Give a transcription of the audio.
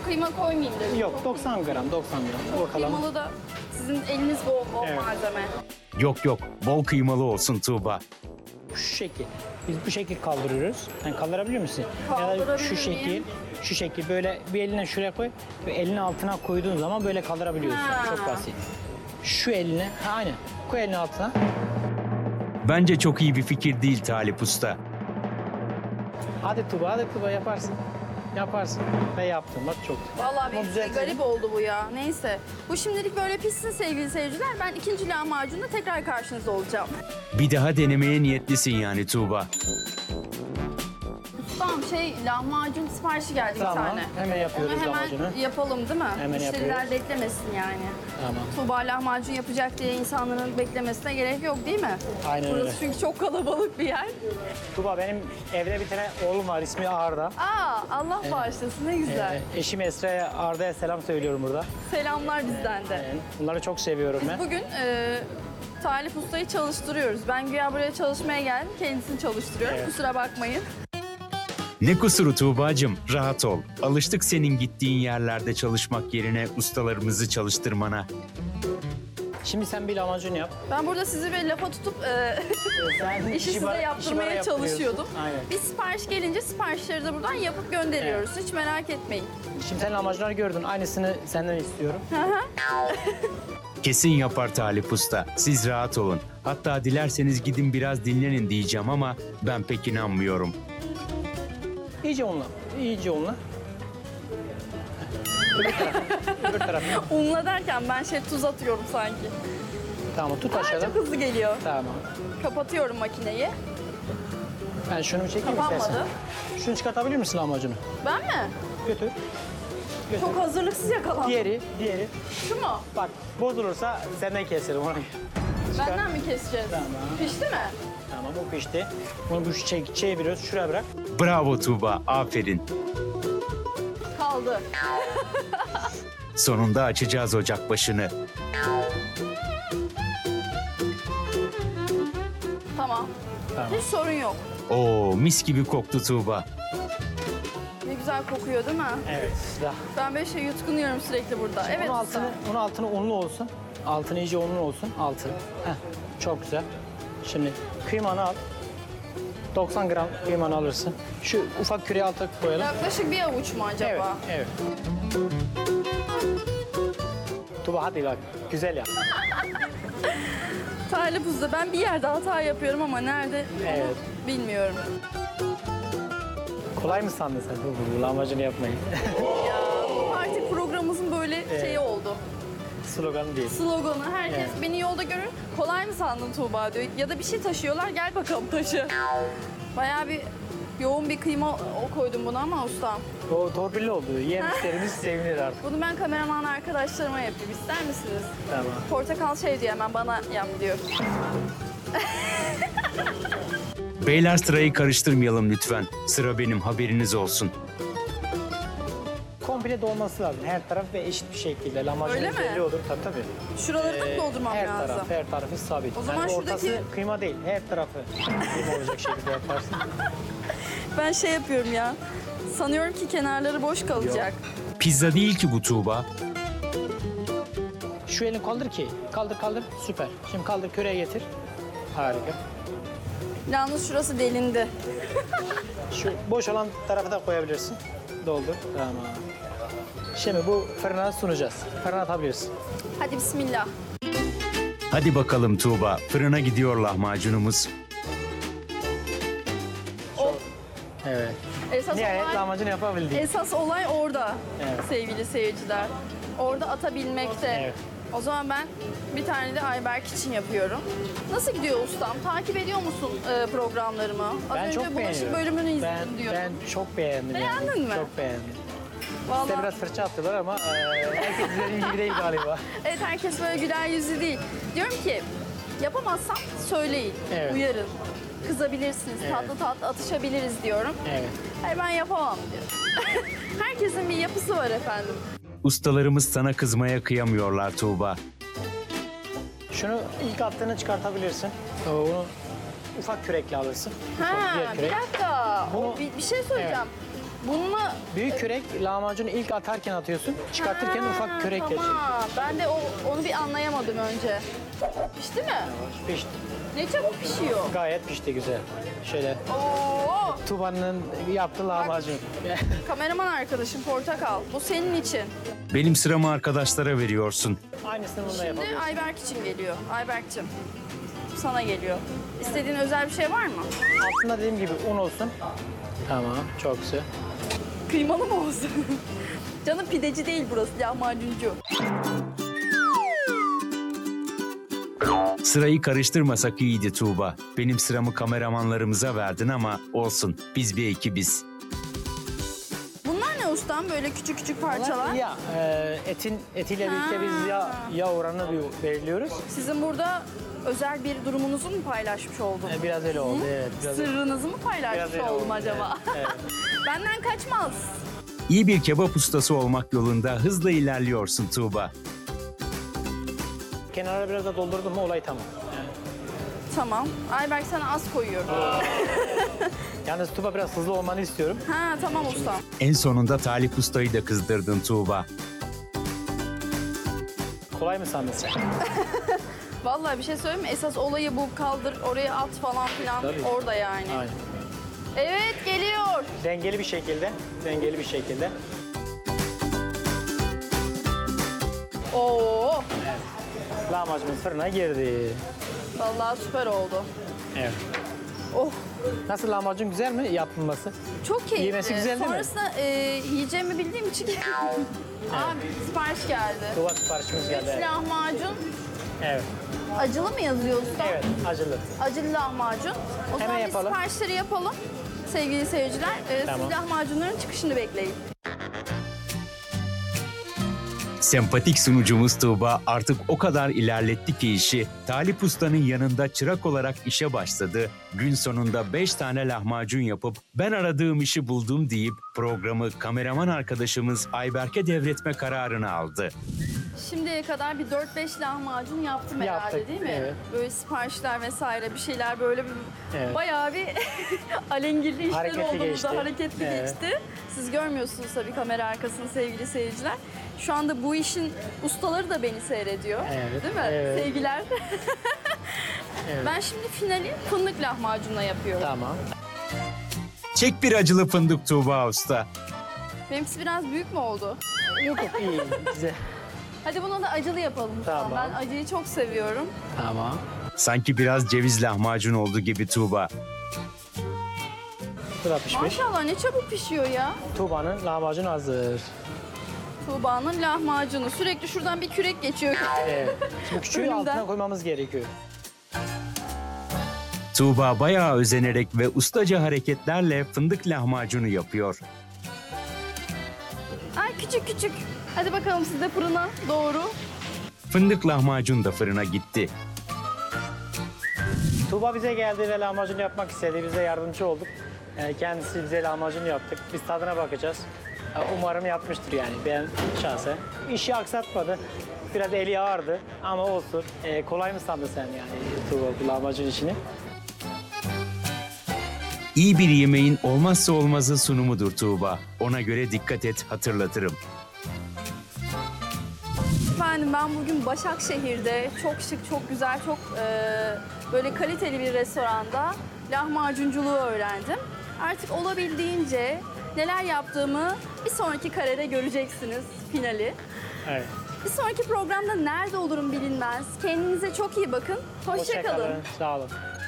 kıyma koymayayım dedim. Yok 90 gram 90 gram. Bakalım. Kıymalı da sizin eliniz bol Evet. malzeme. Yok yok, bol kıymalı olsun Tuğba. Şu şekil. Biz bu şekil kaldırıyoruz. Yani kaldırabiliyor musun? Ya da Kaldırabilir şu şekil. miyim? Şu şekil böyle bir eline şuraya koy ve elini altına koyduğun zaman böyle kaldırabiliyorsun. Ha. Çok basit. Şu eline, aynen. Koy elini altına. Bence çok iyi bir fikir değil Talip Usta. Hadi Tuba yaparsın. Yaparsın. Ve yaptın bak çok. Vallahi Ama bir düzeltelim. garip oldu bu ya. Neyse. Bu şimdilik böyle pişsin sevgili seyirciler. Ben ikinci lahmacunda tekrar karşınızda olacağım. Bir daha denemeye niyetlisin yani Tuğba. Tamam lahmacun siparişi geldi Tamam, bir tane. hemen yapıyoruz Onu hemen lahmacunu. yapalım değil mi? Hemen Müşteriler yapıyoruz. beklemesin yani. Tamam. Tuğba lahmacun yapacak diye insanların beklemesine gerek yok değil mi? Aynen Burası öyle. çünkü çok kalabalık bir yer. Tuba benim evde bir tane oğlum var ismi Arda. Aa Allah bağışlasın ne güzel. Eşim Esra'ya Arda'ya selam söylüyorum burada. Selamlar bizden de. Yani bunları çok seviyorum ben. Bugün Talip Usta'yı çalıştırıyoruz. Ben güya buraya çalışmaya geldim. Kendisini çalıştırıyorum. Evet. Kusura bakmayın. Ne kusuru Tuğbacığım, rahat ol. Alıştık senin gittiğin yerlerde çalışmak yerine ustalarımızı çalıştırmana. Şimdi sen bir lahmacun yap. Ben burada sizi bir lafa tutup Sen işi size bana yaptırmaya yaptırıyorsun. çalışıyordum. Aynen. Bir sipariş gelince siparişleri de buradan yapıp gönderiyoruz. Hiç merak etmeyin. Şimdi sen lahmacunları gördün. Aynısını senden istiyorum. Kesin yapar Talip Usta. Siz rahat olun. Hatta dilerseniz gidin biraz dinlenin diyeceğim ama ben pek inanmıyorum. İyice unla. İyice unla. Öbür taraf. Öbür taraf. Unla derken ben tuz atıyorum sanki. Tamam tut Ay, aşağıdan. çok hızlı geliyor. Tamam. Kapatıyorum makineyi. Ben şunu bir çekeyim Kapanmadı. istersen. Şunu çıkartabilir misin lahmacunu? Ben mi? Götür. Götür. Çok hazırlıksız yakalandım. Diğeri. Şu mu? Bak bozulursa senden keserim ona. Çıkar. Benden mi keseceğiz? Tamam. Pişti mi? Tamam o pişti. Bunu bu çeviriyoruz. Şuraya bırak. Bravo Tuğba, aferin. Kaldı. Sonunda açacağız ocak başını. Tamam. Tamam. Hiç sorun yok. Oo, mis gibi koktu Tuğba. Ne güzel kokuyor değil mi? Evet. Daha. Ben böyle yutkunuyorum sürekli burada. Evet Onun usta. altını unlu olsun. Altını iyice unlu olsun. Altı. Heh, çok güzel. Şimdi kıymanı al. 90 gram kıymanı alırsın. Şu ufak küreği alta koyalım. Yaklaşık bir avuç mu acaba? Evet. Tuba hadi bak. Güzel yap. Talip Usta ben bir yerde hata yapıyorum ama nerede Evet. onu bilmiyorum. Kolay mı sandın sen bu lahmacunu yapmayı? Ya artık programımızın böyle şeyi oldu. Sloganı değil. Sloganı herkes Evet. beni yolda görür. Kolay mı sandın Tuğba diyor. Ya da bir şey taşıyorlar gel bakalım taşı. Bayağı bir yoğun bir kıyma koydum buna ama ustam. O torpilli oldu. Yemişlerimiz sevinir artık. Bunu ben kameraman arkadaşlarıma yapayım. İster misiniz? Tamam. Portakal diyor hemen bana yap diyor. Beyler sırayı karıştırmayalım lütfen. Sıra benim, haberiniz olsun. Komple dolması lazım. Her taraf ve eşit bir şekilde. Lahmacun Öyle mi? belli olur tabii. Şuraları da mı doldurmam her lazım? Her tarafı sabit. O zaman Yani şuradaki- ortası kıyma değil. Her tarafı kıyma olacak şekilde yaparsın. Ben yapıyorum ya. Sanıyorum ki kenarları boş kalacak. Pizza değil ki bu Tuğba. Şu elini kaldır ki. Kaldır. Süper. Şimdi kaldır köreye getir. Harika. Yalnız şurası delindi. Şu boş olan tarafı da koyabilirsin. Doldur. Tamam. Şimdi bu fırına sunacağız. Fırına atabilirsin. Hadi bismillah. Hadi bakalım Tuğba, fırına gidiyor lahmacunumuz. Evet. Esas Nihayet olay, lahmacun yapabildik. esas olay orada Evet. sevgili seyirciler. Orada atabilmekte. Evet. O zaman ben bir tane de Ayberk için yapıyorum. Nasıl gidiyor ustam? Takip ediyor musun programlarımı? Az Ben önce çok bulaşık beğeniyorum. bölümünü izledim diyor. Ben çok beğendim. Beğendin yani. mi? Çok beğendim. Size Vallahi, biraz fırça attılar ama herkes dediğim gibi değil galiba. evet herkes böyle güler yüzlü değil. Diyorum ki yapamazsam söyleyin, Evet. uyarın. Kızabilirsiniz, Evet. tatlı tatlı atışabiliriz diyorum. Evet. Hayır ben yapamam diyor. Herkesin bir yapısı var efendim. Ustalarımız sana kızmaya kıyamıyorlar Tuğba. Şunu ilk attığını çıkartabilirsin. Onu ufak kürekle alırsın. Ufak Ha, diğer bir kürek. dakika. Bunu- Bir şey söyleyeceğim. Bununla... Büyük kürek lahmacunu ilk atarken atıyorsun. Çıkartırken ufak kürek tamam. geçiyor. Ben de onu bir anlayamadım önce. Pişti mi? Pişti. Ne çabuk pişiyor. Gayet pişti, güzel. Şöyle Oo! Tuğba'nın yaptığı lahmacun. Kameraman arkadaşım Portakal. Bu senin için. Benim sıramı arkadaşlara veriyorsun. Aynısını bunda Şimdi yapabiliyorsun. Ayberk için geliyor. Ayberk'cim. Sana geliyor. İstediğin özel bir şey var mı? Altında dediğim gibi un olsun. Tamam, çok güzel. Kıymalı mı olsun? Canım pideci değil burası, lahmacuncu. Sırayı karıştırmasak iyiydi Tuğba. Benim sıramı kameramanlarımıza verdin ama olsun. Biz bir ekibiz. Bunlar ne ustam? Böyle küçük küçük parçalar. Ya etiyle birlikte biz yağ oranını belirliyoruz. Sizin burada özel bir durumunuzu mu paylaşmış oldum? Biraz öyle oldu, evet. Biraz Sırrınızı mı paylaşmış Biraz öyle oldum oldu, acaba? evet. Benden kaçmaz. İyi bir kebap ustası olmak yolunda hızla ilerliyorsun Tuğba. Kenara biraz da doldurdum mu olay tamam. Yani, Tamam. Ayberk sana az koyuyorum. yalnız Tuğba biraz hızlı olmanı istiyorum. Ha tamam ustam. En sonunda Talip Usta'yı da kızdırdın Tuğba. Kolay mı sandın sen? Vallahi bir şey söyleyeyim mi? Esas olayı bu, kaldır oraya at falan filan Tabii. orada yani. Aynen. Evet geliyor. Dengeli bir şekilde. Oo. Lahmacunumuz fırına girdi. Vallahi süper oldu. Evet. Oh. Nasıl, lahmacun güzel mi yapılması? Çok keyifli. Yemesi güzel değil mi? Sonrasında yiyeceğimi bildiğim için Abi sipariş geldi. Tuğba siparişimiz geldi. Evet. Lahmacun. Evet. Acılı mı yazıyor usta? Evet, acılı. Acılı lahmacun. O zaman biz yapalım. siparişleri yapalım. Sevgili seyirciler, Tamam. siz lahmacunların çıkışını bekleyin. Sempatik sunucumuz Tuğba artık o kadar ilerletti ki işi, Talip Usta'nın yanında çırak olarak işe başladı. Gün sonunda 5 tane lahmacun yapıp ben aradığım işi buldum deyip programı kameraman arkadaşımız Ayberk'e devretme kararını aldı. Şimdiye kadar bir 4-5 lahmacun yaptım herhalde Yaptık, değil mi? evet. Böyle siparişler vesaire bir şeyler böyle bir Evet. bayağı bir alengirli işler Hareketli oldu geçti. burada, hareketli Evet. geçti. Siz görmüyorsunuz tabii kamera arkasını sevgili seyirciler. Şu anda bu işin ustaları da beni seyrediyor. Evet, Değil mi? evet. Sevgiler. Evet. Ben şimdi finali fındık lahmacunla yapıyorum. Tamam. Çek bir acılı fındık Tuğba Usta. Benimkisi biraz büyük mü oldu? Yok iyi, güzel. Hadi buna da acılı yapalım. Tamam. Ben acıyı çok seviyorum. Tamam. Sanki biraz ceviz lahmacun oldu gibi Tuğba. Bu da pişmiş. Maşallah ne çabuk pişiyor ya. Tuğba'nın lahmacunu hazır. Tuğba'nın lahmacunu. Sürekli şuradan bir kürek geçiyor. Evet. Şimdi küçüğü Önümden. altına koymamız gerekiyor. Tuğba bayağı özenerek ve ustaca hareketlerle fındık lahmacunu yapıyor. Ay küçük küçük. Hadi bakalım siz de fırına doğru. Fındık lahmacun da fırına gitti. Tuğba bize geldi ve lahmacun yapmak istedi. Biz de yardımcı olduk. Kendisi bize lahmacun yaptık. Biz tadına bakacağız. Umarım yapmıştır yani, ben şahsen. İşi aksatmadı. Biraz eli ağırdı ama olsun. Kolay mı sandın sen yani Tuğba bu lahmacun işini? İyi bir yemeğin olmazsa olmazı sunumudur Tuğba. Ona göre dikkat et, hatırlatırım. Efendim ben bugün Başakşehir'de çok şık, çok güzel, çok böyle kaliteli bir restoranda lahmacunculuğu öğrendim. Artık olabildiğince neler yaptığımı bir sonraki karede göreceksiniz, finali. Evet. Bir sonraki programda nerede olurum bilinmez. Kendinize çok iyi bakın. Hoşça kalın. Sağ olun.